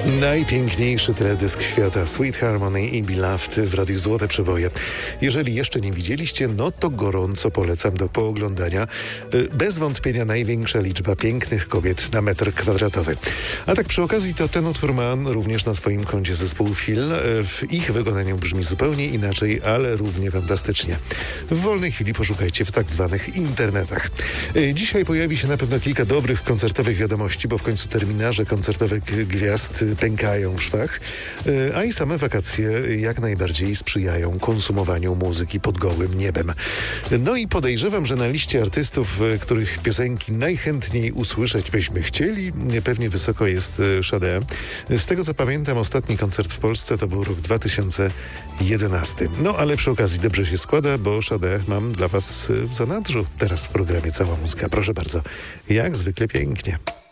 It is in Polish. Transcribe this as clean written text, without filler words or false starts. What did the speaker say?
Najpiękniejszy teledysk świata, Sweet Harmony i Beloved w Radiu Złote Przeboje. Jeżeli jeszcze nie widzieliście, no to gorąco polecam do pooglądania. Bez wątpienia największa liczba pięknych kobiet na metr kwadratowy. A tak przy okazji to ten utwór ma również na swoim koncie zespół Feel. W ich wykonaniu brzmi zupełnie inaczej, ale równie fantastycznie. W wolnej chwili poszukajcie w tak zwanych internetach. Dzisiaj pojawi się na pewno kilka dobrych koncertowych wiadomości, bo w końcu terminarze koncertowych gwiazd pękają w szwach, a i same wakacje jak najbardziej sprzyjają konsumowaniu muzyki pod gołym niebem. No i podejrzewam, że na liście artystów, których piosenki najchętniej usłyszeć byśmy chcieli, pewnie wysoko jest Sade. Z tego co pamiętam, ostatni koncert w Polsce to był rok 2011. No ale przy okazji dobrze się składa, bo Sade mam dla Was w zanadrzu teraz w programie Cała Muzyka. Proszę bardzo, jak zwykle pięknie.